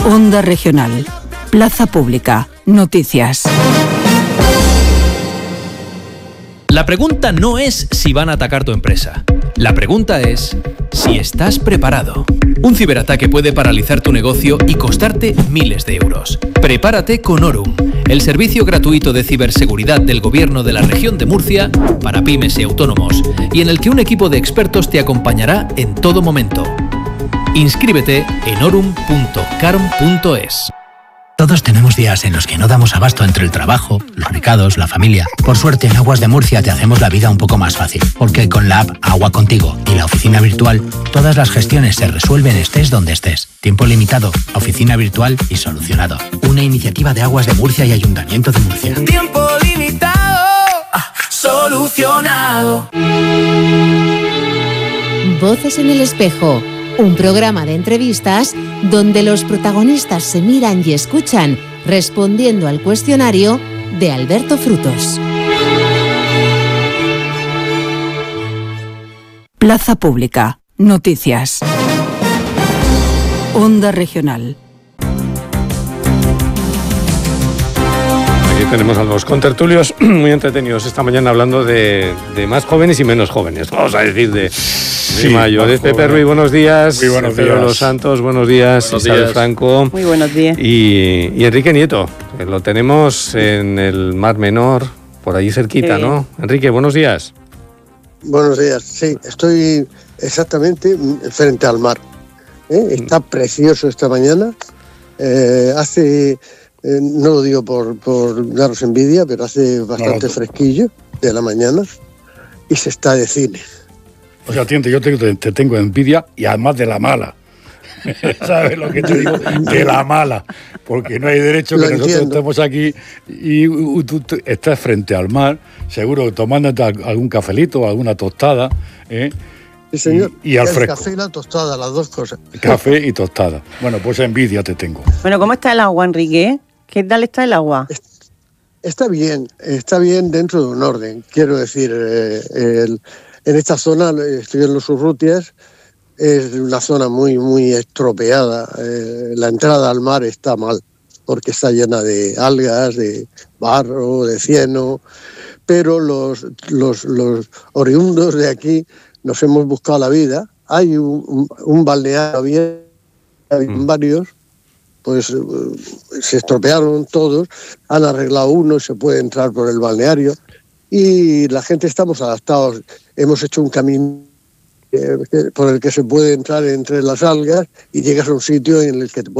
Onda Regional. Plaza Pública. Noticias. La pregunta no es si van a atacar tu empresa. La pregunta es si estás preparado. Un ciberataque puede paralizar tu negocio y costarte miles de euros. Prepárate con Orum, el servicio gratuito de ciberseguridad del Gobierno de la Región de Murcia para pymes y autónomos, y en el que un equipo de expertos te acompañará en todo momento. Inscríbete en orum.carm.es. Todos tenemos días en los que no damos abasto entre el trabajo, los recados, la familia. Por suerte, en Aguas de Murcia te hacemos la vida un poco más fácil, porque con la app Agua Contigo y la oficina virtual, todas las gestiones se resuelven estés donde estés. Tiempo limitado, oficina virtual y solucionado. Una iniciativa de Aguas de Murcia y Ayuntamiento de Murcia. Tiempo limitado, solucionado. Voces en el espejo. Un programa de entrevistas donde los protagonistas se miran y escuchan respondiendo al cuestionario de Alberto Frutos. Plaza Pública. Noticias. Onda Regional. Aquí tenemos a los contertulios muy entretenidos esta mañana hablando de más jóvenes y menos jóvenes. Vamos a decir de mayores. Pepe Ruiz, buenos días. Muy buenos días. Pedro Los Santos, buenos días. Buenos Isabel días. Franco. Muy buenos días. Y Enrique Nieto, que lo tenemos en el Mar Menor, por allí cerquita, ¿no? Enrique, buenos días. Buenos días, sí, estoy exactamente frente al mar. Está precioso esta mañana. No lo digo por daros envidia, pero hace bastante fresquillo de la mañana y se está de cine. O sea, yo te tengo envidia y además de la mala. ¿Sabes lo que te digo? De la mala. Porque no hay derecho que nosotros estemos aquí y tú estás frente al mar, seguro tomándote algún cafelito o alguna tostada. Sí, señor. Y al fresco. El café y la tostada, las dos cosas. Café y tostada. Bueno, pues envidia te tengo. Bueno, ¿cómo está el agua, Enrique? ¿Qué tal está el agua? Está bien dentro de un orden. Quiero decir, en esta zona, estoy en los Urrutias, es una zona muy, muy estropeada. La entrada al mar está mal, porque está llena de algas, de barro, de cieno, pero los oriundos de aquí nos hemos buscado la vida. Hay un balneario, había varios, pues se estropearon todos, han arreglado uno, se puede entrar por el balneario y la gente estamos adaptados. Hemos hecho un camino por el que se puede entrar entre las algas y llegas a un sitio en el que te